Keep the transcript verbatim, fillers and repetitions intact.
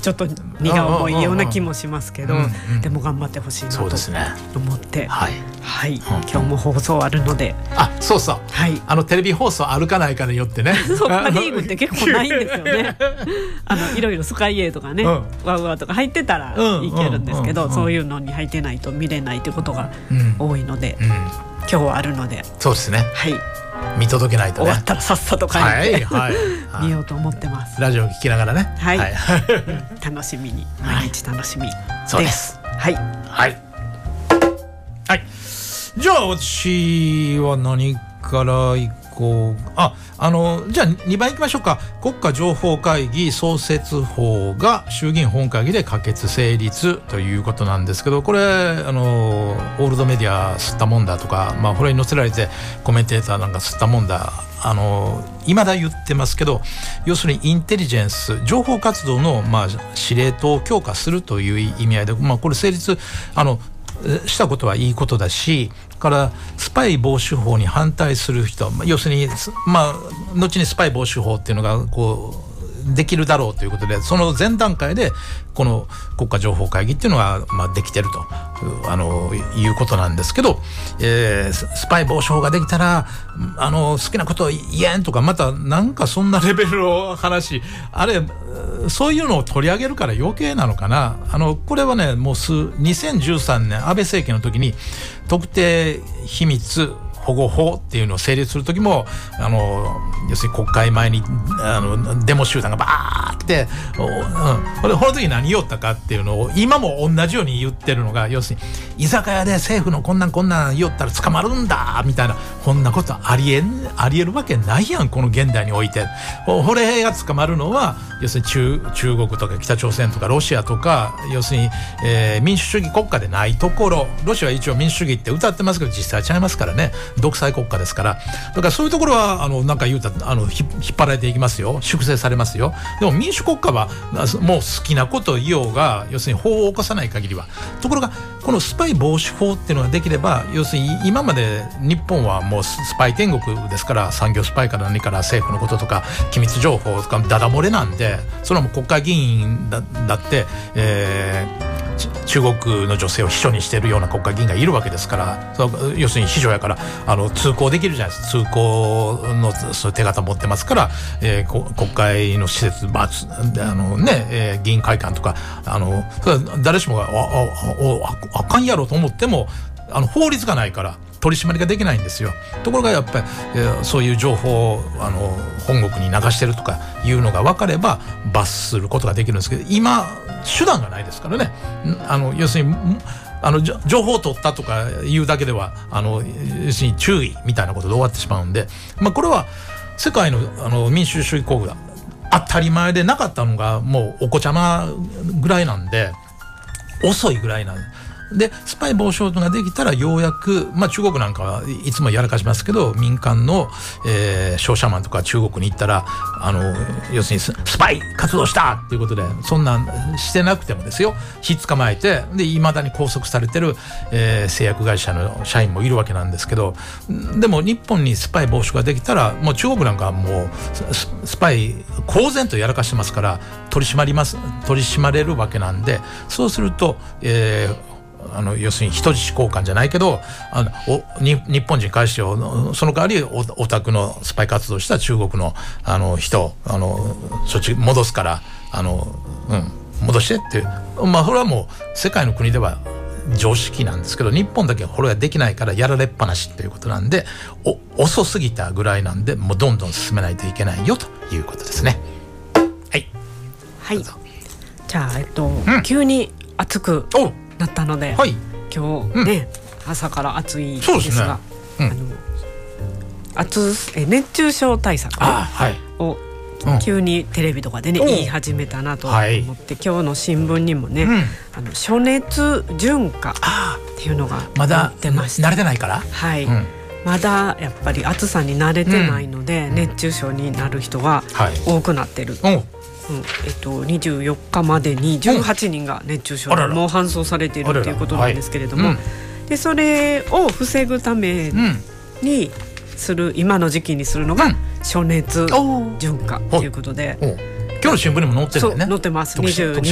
ちょっと荷が重いような気もしますけど、 うんうん、 でも頑張ってほしいなと思って、 ね、はい、 はい、今日も放送あるので、 あ、そうそう、 はい、 あのテレビ放送あるかないかによってねそうパリーグって結構ないんですよねあのいろいろスカイエーとかね、うん、ワウワウとか入ってたらいけるんですけど、うんうんうんうん、そういうのに入ってないと見れないということが多いので、うんうん、今日はあるので、 そうですね、 はい、 見届けないとね、 終わったらさっさと帰って、 はいはい、 見ようと思ってます。 ラジオ聞きながらね、 はい、はい、楽しみに、毎日楽しみです、はい、 そうです、 はいはいはい、じゃあ私は何からいこう、あ、あのじゃあにばんいきましょうか。国家情報会議創設法が衆議院本会議で可決成立ということなんですけど、これあのオールドメディア吸ったもんだとか、まあこれに載せられてコメンテーターなんか吸ったもんだ、あの未だ言ってますけど、要するにインテリジェンス情報活動の、まあ、司令塔を強化するという意味合いで、まあ、これ成立あのしたことはいいことだし、からスパイ防止法に反対する人、要するに、まあ、後にスパイ防止法っていうのがこうできるだろうということで、その前段階でこの国家情報会議っていうのが、まあ、できてるとあのいうことなんですけど、えー、スパイ防止法ができたらあの好きなことを言えんとか、またなんかそんなレベルの話、あれそういうのを取り上げるから余計なのかな。あのこれはね、もうにせんじゅうさんねん安倍政権の時に特定秘密保護法っていうのを成立する時も、あの要するに国会前にあのデモ集団がバーって、うん、これこの時何言おったかっていうのを今も同じように言ってるのが、要するに居酒屋で政府のこんなんこんなん言おったら捕まるんだみたいな、こんなことありえんありえるわけないやん、この現代において。これが捕まるのは要するに 中, 中国とか北朝鮮とかロシアとか、要するに、えー、民主主義国家でないところ、ロシアは一応民主主義って歌ってますけど実際ちゃいますからね、独裁国家ですから。だからそういうところはあのなんか言うたらあの引っ張られていきますよ、粛清されますよ。でも民主国家はもう好きなことを言おうが、要するに法を犯さない限りは。ところがこのスパイ防止法っていうのができれば、要するに今まで日本はもうスパイ天国ですから、産業スパイから何から政府のこととか機密情報とかダダ漏れなんで、それはもう国会議員 だ, だって、えー、中国の女性を秘書にしているような国会議員がいるわけですから、その要するに秘書やからあの通行できるじゃないですか。通行のそういう手形持ってますから、えー、国会の施設、まああのねえー、議員会館とか、あのそれは誰しもがああああかんやろと思っても、あの法律がないから取り締まりができないんですよ。ところがやっぱり、えー、そういう情報をあの本国に流してるとかいうのが分かれば罰することができるんですけど、今手段がないですからね。あの要するにあの情報を取ったとかいうだけではあの要するに注意みたいなことで終わってしまうんで、まあ、これは世界 の, あの民主主義国家当たり前でなかったのがもうお子ちゃまぐらいなんで、遅いぐらいなんで。でスパイ防止法ができたらようやく、まあ、中国なんかはいつもやらかしますけど、民間の、えー、商社マンとか中国に行ったらあの要するにス, スパイ活動したっていうことで、そんなんしてなくてもですよ、ひっ捕まえてで未だに拘束されてる、えー、製薬会社の社員もいるわけなんですけど、でも日本にスパイ防止ができたらもう中国なんかはもう ス, スパイ公然とやらかしてますから取り締まります取り締まれるわけなんで、そうすると、えーあの要するに人質交換じゃないけど、あのおに日本人返してよ、その代わり お, お宅のスパイ活動した中国のあの人あのそっち戻すからあの、うん、戻してっていう、まあそれはもう世界の国では常識なんですけど、日本だけはこれができないからやられっぱなしっていうことなんで、お遅すぎたぐらいなんで、もうどんどん進めないといけないよということですね。はいはい。じゃあ、えっとうん、急に暑くなったので、はい、今日ね、うん、朝から暑いですが、そうですね、うん、あの暑え熱中症対策を急にテレビとかでね、うん、言い始めたなと思って、はい、今日の新聞にもね、うん、あの暑熱順化っていうのが載ってました。 まだ慣れてないから、 はい、うん、まだやっぱり暑さに慣れてないので、うん、熱中症になる人が多くなってる、はい、うん、えっと、にじゅうよっかまでにじゅうはちにんが熱中症でもう搬送されているということなんですけれども、はい、うん、でそれを防ぐためにする、今の時期にするのが暑熱順化ということで、うん、 今日の新聞にも載ってるんだよね。 そう載ってます。